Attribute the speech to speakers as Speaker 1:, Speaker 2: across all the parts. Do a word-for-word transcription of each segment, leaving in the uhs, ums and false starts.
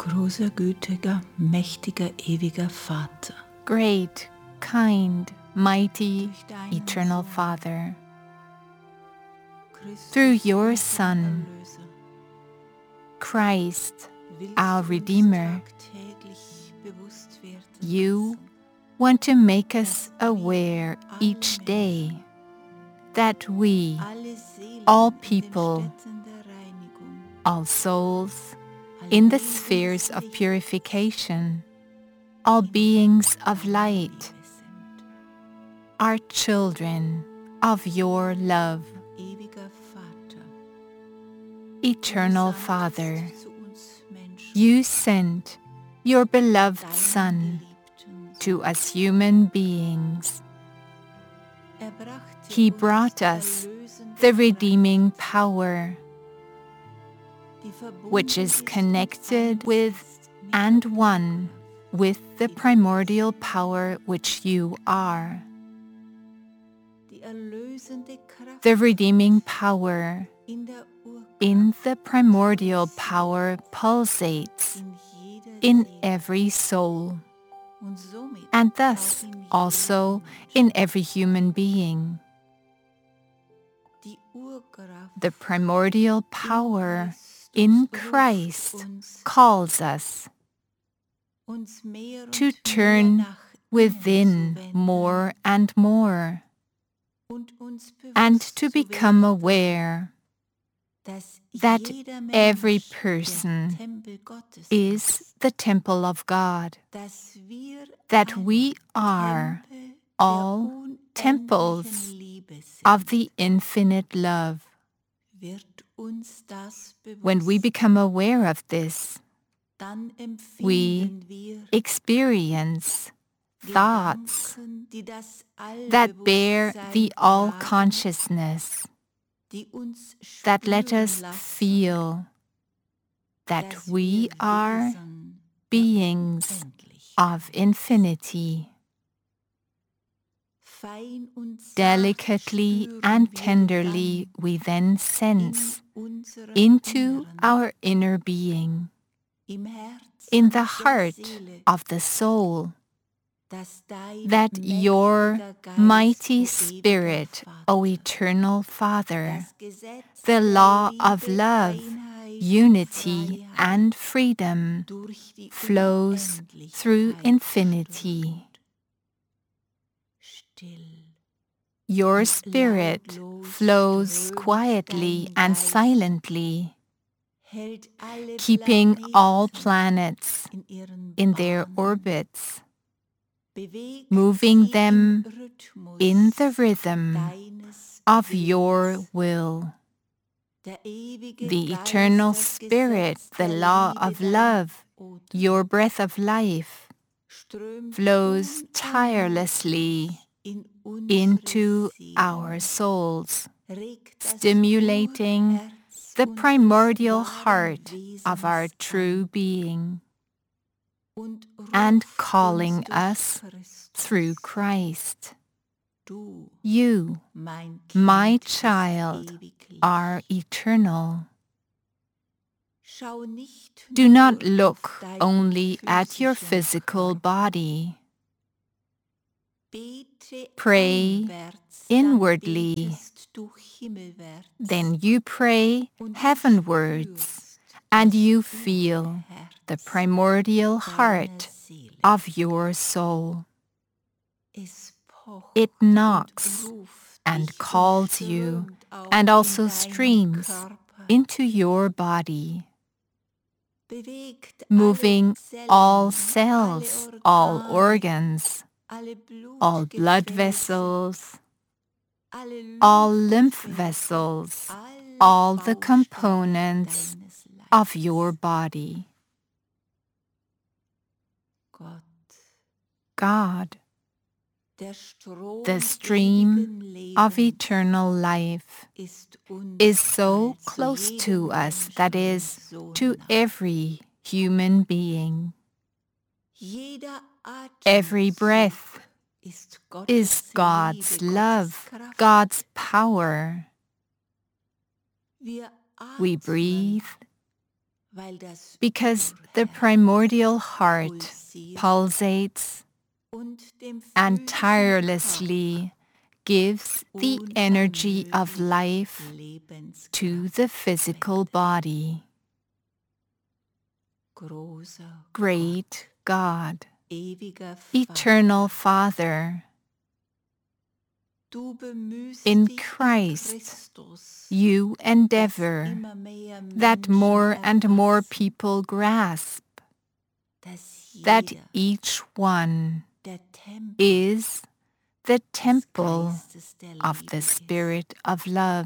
Speaker 1: Großer, gütiger, mächtiger, ewiger Vater,
Speaker 2: Great, kind, mighty, eternal Father, through your Son, Christ, our Redeemer, you want to make us aware each day that we, all people, all souls, in the spheres of purification, all beings of light, are children of your love. Eternal Father, you sent your beloved Son to us human beings. He brought us the redeeming power, which is connected with and one with the primordial power which you are. The redeeming power in the primordial power pulsates in every soul, and thus also in every human being. The primordial power in Christ calls us to turn within more and more, and to become aware that every person is the temple of God, that we are all temples of the infinite love. When we become aware of this, we experience thoughts that bear the all-consciousness, that let us feel that we are beings of infinity. Delicately and tenderly we then sense into our inner being, in the heart of the soul, that your mighty Spirit, O Eternal Father, the law of love, unity, and freedom, flows through infinity. Your Spirit flows quietly and silently, keeping all planets in their orbits, moving them in the rhythm of your will. The eternal Spirit, the law of love, your breath of life, flows tirelessly into our souls, stimulating the primordial heart of our true being, and calling us through Christ. You, my child, are eternal. Do not look only at your physical body. Pray inwardly. Then you pray heavenwards, and you feel the primordial heart of your soul. It knocks and calls you, and also streams into your body, moving all cells, all organs, all blood vessels, all lymph vessels, all the components of your body. God, the stream of eternal life, is so close to us, that is, to every human being. Every breath is God's love, God's power. We breathe because the primordial heart pulsates and tirelessly gives the energy of life to the physical body. Great God, eternal Father, in Christ you endeavor that more and more people grasp that each one is the temple of the Spirit of love,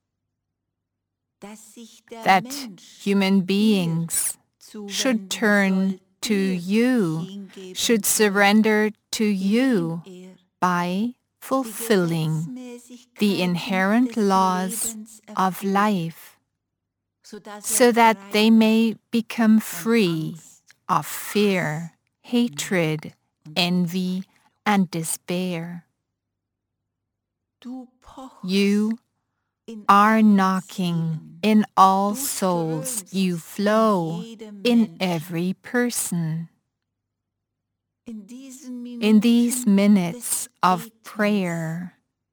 Speaker 2: that human beings should turn to you, should surrender to you by fulfilling the inherent laws of life, so that they may become free of fear, hatred, envy, and despair. You are knocking in all souls, you flow in every person. In these minutes of prayer,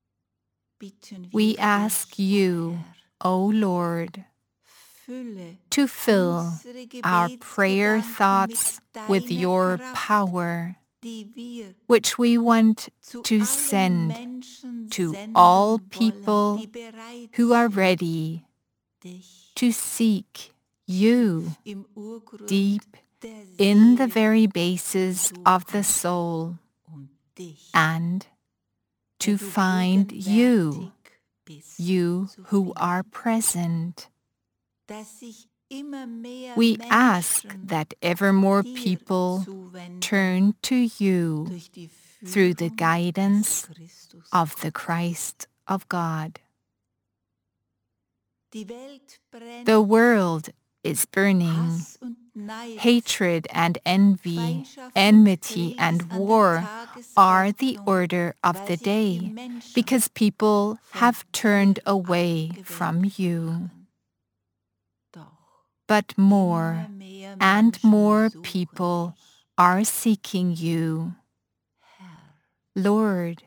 Speaker 2: we ask you, O Lord, to fill our prayer thoughts with your power, which we want to send to all people who are ready to seek you deep in the very bases of the soul, and to find you, you who are present. We ask that ever more people turn to you through the guidance of the Christ of God. The world is burning. Hatred and envy, enmity and war are the order of the day, because people have turned away from you. But more and more people are seeking you. Lord,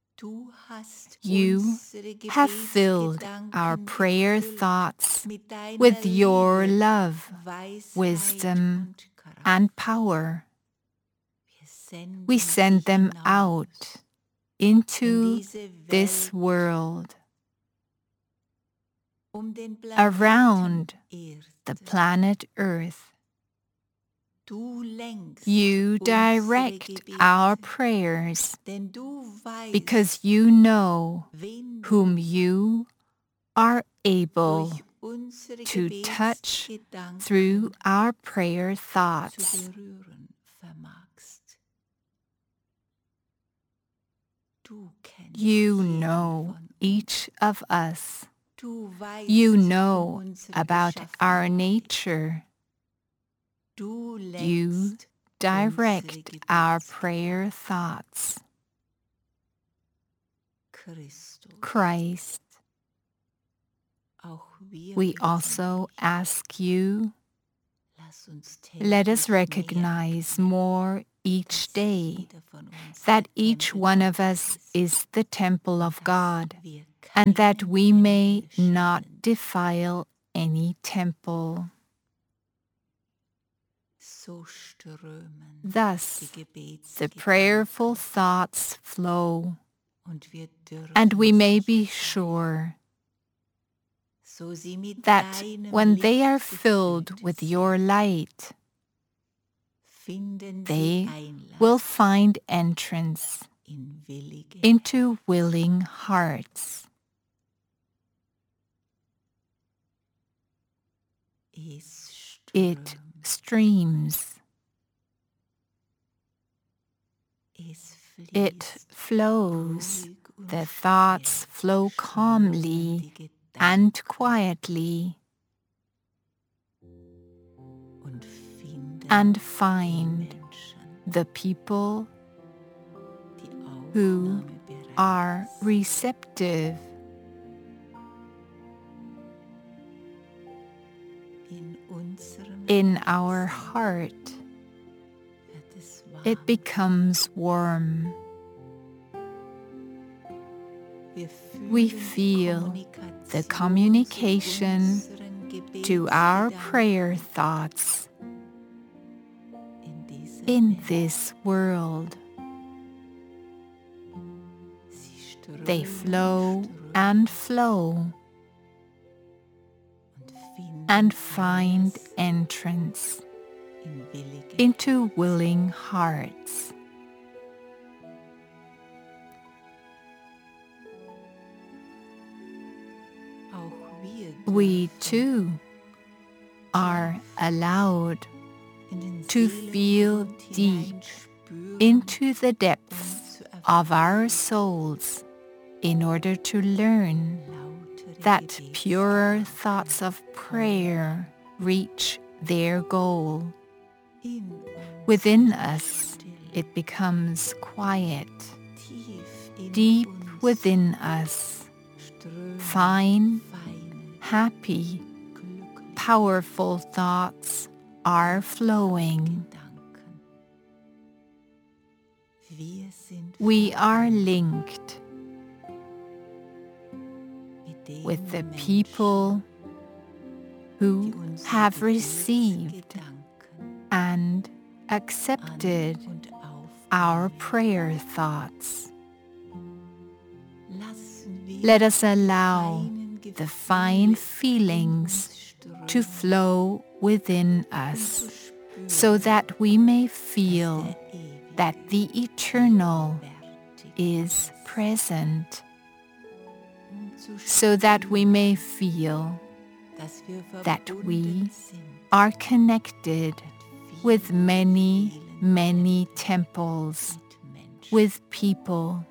Speaker 2: you have filled our prayer thoughts with your love, wisdom, and power. We send them out into this world, around the planet Earth. You direct our prayers because you know whom you are able to touch through our prayer thoughts. You know each of us. You know about our nature. You direct our prayer thoughts. Christ, we also ask you, let us recognize more each day that each one of us is the temple of God, and that we may not defile any temple. Thus, the prayerful thoughts flow, and we may be sure that when they are filled with your light, they will find entrance into willing hearts. It streams. It flows. The thoughts flow calmly and quietly, and find the people who are receptive. in our heart, it becomes warm. We feel the communication to our prayer thoughts in this world. They flow and flow and find entrance into willing hearts. We too are allowed to feel deep into the depths of our souls in order to learn that purer thoughts of prayer reach their goal. Within us, it becomes quiet. Deep within us, fine, happy, powerful thoughts are flowing. We are linked with the people who have received and accepted our prayer thoughts. Let us allow the fine feelings to flow within us so that we may feel that the eternal is present, so that we may feel that we are connected with many, many temples, with people